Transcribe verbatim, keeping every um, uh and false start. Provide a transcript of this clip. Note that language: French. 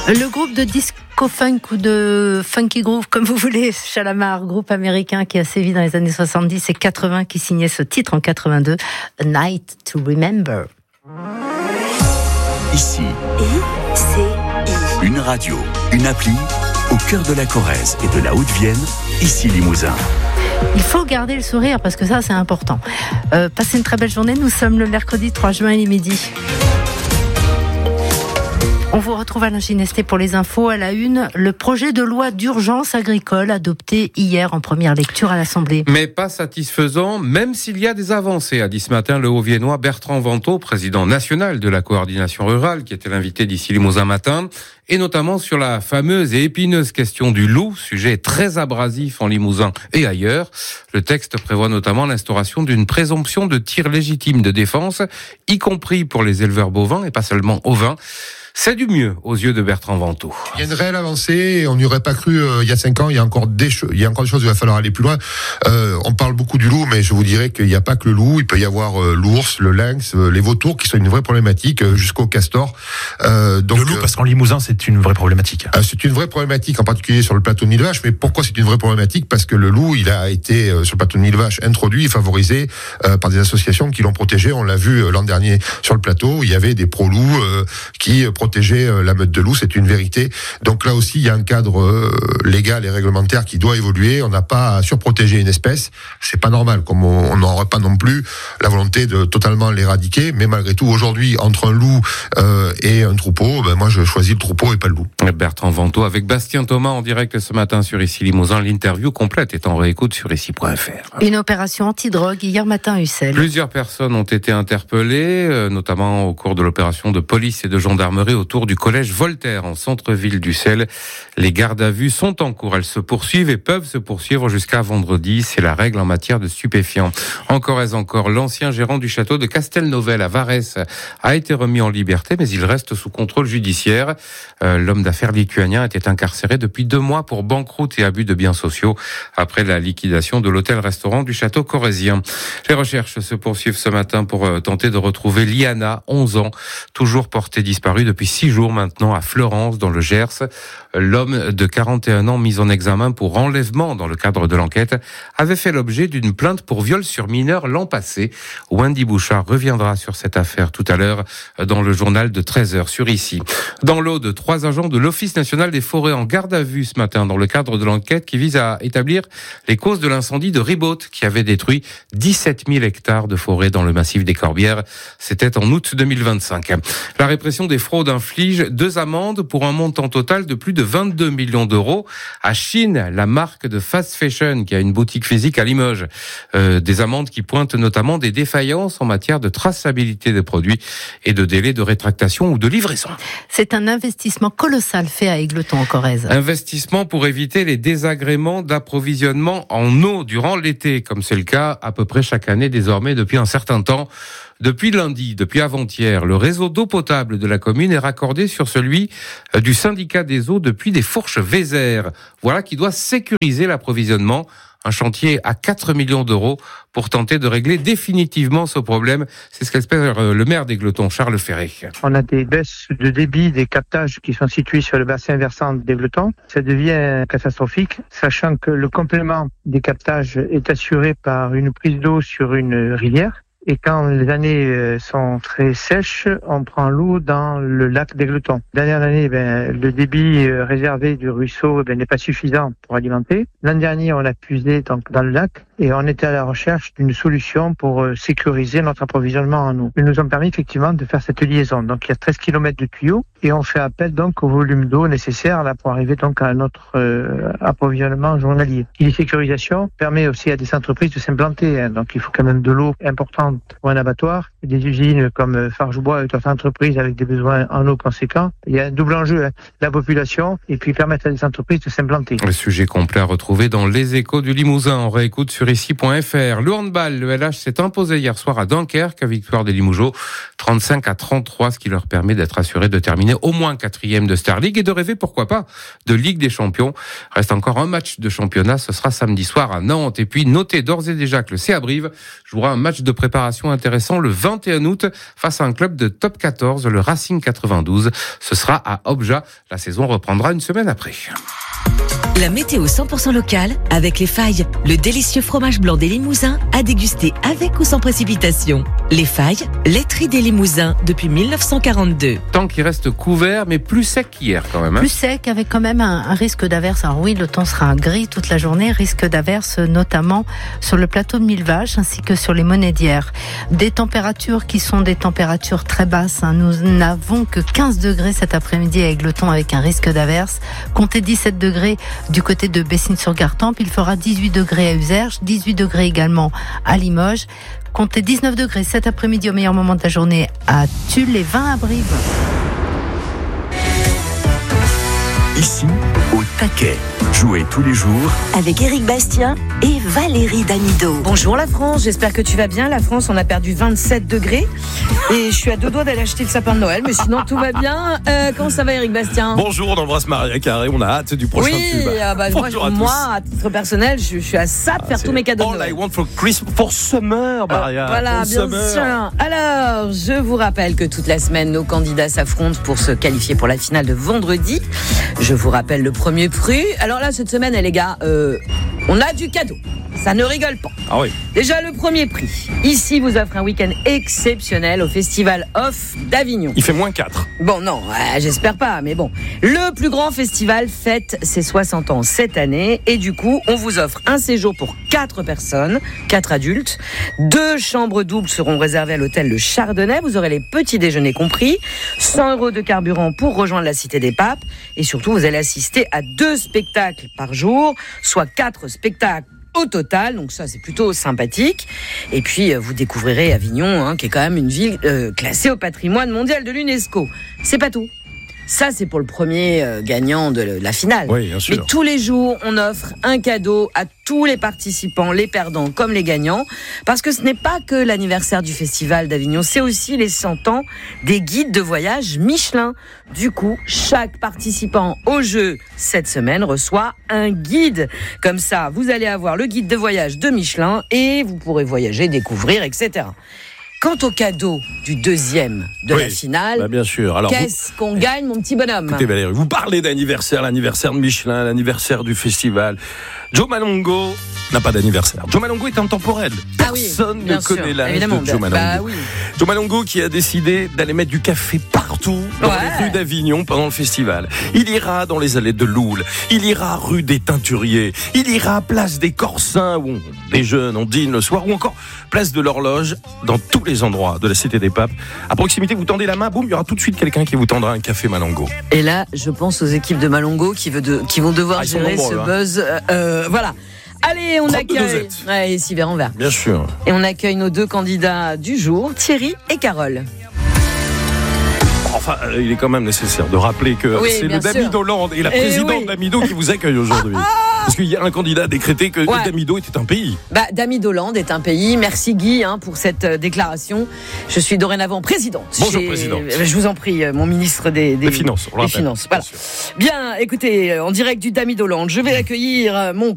Le groupe de disco funk ou de funky groove, comme vous voulez, Shalamar, groupe américain qui a sévi dans les années soixante-dix et quatre-vingts, qui signait ce titre en quatre-vingt-deux, A Night to Remember. Ici, I C I. Une radio, une appli, au cœur de la Corrèze et de la Haute-Vienne, ici Limousin. Il faut garder le sourire parce que ça, c'est important. Euh, passez une très belle journée. Nous sommes le mercredi trois juin, il est midi. On vous retrouve Alain Ginesté pour les infos. À la une, le projet de loi d'urgence agricole adopté hier en première lecture à l'Assemblée. Mais pas satisfaisant, même s'il y a des avancées, a dit ce matin le Haut-Viennois Bertrand Vantaux, président national de la coordination rurale, qui était l'invité d'ici Limousin matin, et notamment sur la fameuse et épineuse question du loup, sujet très abrasif en Limousin et ailleurs. Le texte prévoit notamment l'instauration d'une présomption de tir légitime de défense, y compris pour les éleveurs bovins et pas seulement ovins. C'est du mieux aux yeux de Bertrand Vantaux. Il y a une réelle avancée, on n'y aurait pas cru euh, il y a cinq ans, il y a encore des choses, il y a encore des choses, il va falloir aller plus loin. Euh, on parle beaucoup du loup, mais je vous dirais qu'il n'y a pas que le loup, il peut y avoir euh, l'ours, le lynx, euh, les vautours qui sont une vraie problématique, euh, jusqu'au castor. Euh, donc, le loup, parce qu'en Limousin, c'est une vraie problématique. Euh, c'est une vraie problématique, en particulier sur le plateau de Millevaches, mais pourquoi c'est une vraie problématique? Parce que le loup, il a été, euh, sur le plateau de Millevaches, introduit et favorisé euh, par des associations qui l'ont protégé. On l'a vu euh, l'an dernier sur le plateau, il y avait des pro-loups euh, qui euh, protégeaient euh, la de loup, c'est une vérité. Donc là aussi, il y a un cadre euh, légal et réglementaire qui doit évoluer. On n'a pas à surprotéger une espèce. C'est pas normal, comme on n'aurait pas non plus la volonté de totalement l'éradiquer. Mais malgré tout, aujourd'hui, entre un loup euh, et un troupeau, ben moi, je choisis le troupeau et pas le loup. Bertrand Vantaux avec Bastien Thomas en direct ce matin sur Ici Limousin. L'interview complète est en réécoute sur ici point f r. Une opération anti-drogue hier matin à Ussel. Plusieurs personnes ont été interpellées, euh, notamment au cours de l'opération de police et de gendarmerie autour du collège Voltaire en centre-ville d'Ussel. Les gardes à vue sont en cours. Elles se poursuivent et peuvent se poursuivre jusqu'à vendredi. C'est la règle en matière de stupéfiants. En Corrèze encore, l'ancien gérant du château de Castelnovel à Varès a été remis en liberté, mais il reste sous contrôle judiciaire. Euh, l'homme d'affaires lituanien était incarcéré depuis deux mois pour banqueroute et abus de biens sociaux après la liquidation de l'hôtel-restaurant du château corrézien. Les recherches se poursuivent ce matin pour euh, tenter de retrouver Liana, onze ans, toujours portée disparue depuis six jours maintenant à Fleurance, dans le Gers. L'homme de quarante et un ans mis en examen pour enlèvement dans le cadre de l'enquête avait fait l'objet d'une plainte pour viol sur mineur l'an passé. Wendy Bouchard reviendra sur cette affaire tout à l'heure dans le journal de treize heures sur Ici. Dans l'Aude, trois agents de l'Office national des forêts en garde à vue ce matin dans le cadre de l'enquête qui vise à établir les causes de l'incendie de Ribaute qui avait détruit dix-sept mille hectares de forêt dans le massif des Corbières. C'était en août deux mille vingt-cinq. La répression des fraudes inflige deux amendes pour un montant total de plus de vingt-deux millions d'euros. À Chine, la marque de fast fashion qui a une boutique physique à Limoges. Euh, des amendes qui pointent notamment des défaillances en matière de traçabilité des produits et de délai de rétractation ou de livraison. C'est un investissement colossal fait à Égletons en Corrèze. Investissement pour éviter les désagréments d'approvisionnement en eau durant l'été, comme c'est le cas à peu près chaque année désormais depuis un certain temps. Depuis lundi, depuis avant-hier, le réseau d'eau potable de la commune est raccordé sur celui du syndicat des eaux depuis des Fourches Vézères. Voilà qui doit sécuriser l'approvisionnement. Un chantier à quatre millions d'euros pour tenter de régler définitivement ce problème. C'est ce qu'espère le maire d'Égletons, Charles Ferré. On a des baisses de débit des captages qui sont situés sur le bassin versant d'Égletons. Ça devient catastrophique, sachant que le complément des captages est assuré par une prise d'eau sur une rivière. Et quand les années sont très sèches, on prend l'eau dans le lac d'Égletons. Dernière année, ben, le débit réservé du ruisseau ben, n'est pas suffisant pour alimenter. L'an dernier, on a puisé donc, dans le lac et on était à la recherche d'une solution pour sécuriser notre approvisionnement en eau. Ils nous ont permis effectivement de faire cette liaison. Donc il y a treize kilomètres de tuyaux et on fait appel donc au volume d'eau nécessaire là, pour arriver donc à notre euh, approvisionnement journalier. Et la sécurisation permet aussi à des entreprises de s'implanter. Hein. Donc il faut quand même de l'eau importante pour un abattoir. Des usines comme Fargebois et d'autres entreprises avec des besoins en eau conséquents. Il y a un double enjeu, hein. La population et puis permettre à des entreprises de s'implanter. Le sujet complet à retrouver dans Les Échos du Limousin. On réécoute sur ici point f r. Le handball, le L H s'est imposé hier soir à Dunkerque, victoire des Limougeaux, trente-cinq à trente-trois, ce qui leur permet d'être assurés de terminer au moins quatrième de Star League et de rêver, pourquoi pas, de Ligue des Champions. Reste encore un match de championnat, ce sera samedi soir à Nantes. Et puis, notez d'ores et déjà que le C A Brive jouera un match de préparation intéressant le vingt vingt et un août face à un club de top quatorze, le Racing quatre-vingt-douze. Ce sera à Obja. La saison reprendra une semaine après. La météo cent pour cent locale avec Les Failles, le délicieux fromage blanc des Limousins à déguster avec ou sans précipitation. Les Failles, laiterie des Limousins depuis dix-neuf cent quarante-deux. Temps qui reste couvert, mais plus sec qu'hier quand même. Hein. Plus sec, avec quand même un, un risque d'averse. Alors oui, le temps sera gris toute la journée, risque d'averse notamment sur le plateau de Millevaches ainsi que sur les Monédières. Des températures qui sont des températures très basses. Hein. Nous n'avons que quinze degrés cet après-midi à Égletons avec un risque d'averse. Comptez dix-sept degrés du côté de Bessines-sur-Gartempe. Il fera dix-huit degrés à Uzerge, dix-huit degrés également à Limoges. Comptez dix-neuf degrés cet après-midi au meilleur moment de la journée à Tulle et vingt à Brive. Ici, au taquet. Jouez tous les jours Avec Éric Bastien et Valérie Damido. Bonjour la France, j'espère que tu vas bien. La France, on a perdu vingt-sept degrés et je suis à deux doigts d'aller acheter le sapin de Noël, mais sinon tout va bien. Euh, comment ça va Éric Bastien ? Bonjour, on embrasse Maria Carré, on a hâte du prochain oui, tube. Ah bah, moi, Bonjour à moi, tous. à titre personnel, je, je suis à ça de faire Ah, tous mes cadeaux de All Noël. I want for Christmas, for summer, Maria. Euh, voilà, for bien summer. sûr. Alors, je vous rappelle que toute la semaine, nos candidats s'affrontent pour se qualifier pour la finale de vendredi. Je vous rappelle le premier prix. Alors là, cette semaine, les gars, euh, on a du cadeau. Ça ne rigole pas. Ah oui. Déjà, le premier prix. Ici, vous offre un week-end exceptionnel au Festival Off d'Avignon. Il fait moins quatre. Bon, non, euh, j'espère pas, mais bon. Le plus grand festival fête ses soixante ans cette année. Et du coup, on vous offre un séjour pour quatre personnes, quatre adultes. Deux chambres doubles seront réservées à l'hôtel Le Chardonnay. Vous aurez les petits déjeuners compris. cent euros de carburant pour rejoindre la Cité des Papes. Et surtout, vous allez assister à deux spectacles par jour, soit quatre spectacles au total, donc ça c'est plutôt sympathique. Et puis vous découvrirez Avignon, hein, qui est quand même une ville euh, classée au patrimoine mondial de l'UNESCO. C'est pas tout. Ça c'est pour le premier euh, gagnant de la finale. Oui, bien sûr. Mais tous les jours, on offre un cadeau à tous les participants, les perdants comme les gagnants, parce que ce n'est pas que l'anniversaire du Festival d'Avignon, c'est aussi les cent ans des guides de voyage Michelin. Du coup, chaque participant au jeu cette semaine reçoit un guide. Comme ça, vous allez avoir le guide de voyage de Michelin et vous pourrez voyager, découvrir, et cetera. Quant au cadeau du deuxième de Oui, la finale, bah bien sûr. Alors, qu'est-ce qu'on gagne, mon petit bonhomme ? Écoutez Valérie, vous parlez d'anniversaire, l'anniversaire de Michelin, l'anniversaire du festival. Joe Malongo n'a pas d'anniversaire. Joe Malongo est intemporel. Ah oui, Personne bien ne sûr, connaît l'âge évidemment, de Joe bah, Malongo. bah oui. Joe Malongo qui a décidé d'aller mettre du café partout dans Ouais. les rues d'Avignon pendant le festival. Il ira dans les allées de Loul, il ira rue des Teinturiers, il ira place des Corsins où on déjeune, on dîne le soir, ou encore place de l'Horloge, dans tous les endroits de la Cité des Papes. À proximité, vous tendez la main, boum, il y aura tout de suite quelqu'un qui vous tendra un café Malongo. Et là, je pense aux équipes de Malongo qui, veut de, qui vont devoir Ah, ils sont gérer nombreux, ce hein. buzz. Euh, euh, voilà. Allez, on trente-deux accueille. dosettes. Ouais, et six verres en verre. Bien sûr. Et on accueille nos deux candidats du jour, Thierry et Carole. Enfin, euh, il est quand même nécessaire de rappeler que Oui, c'est bien le sûr. Damido Land et la Eh présidente oui. Damido qui vous accueille aujourd'hui. Parce qu'il y a un candidat décrété que Ouais. Damido était un pays. Bah, Damido-Land est un pays. Merci Guy hein, pour cette euh, déclaration. Je suis dorénavant présidente. Bonjour, Chez- présidente. Je vous en prie, euh, mon ministre des, des, Des Finances, on le des rappelle. Finances. Voilà. Bien sûr. Bien, écoutez, euh, en direct du Damido-Land, je vais accueillir euh, mon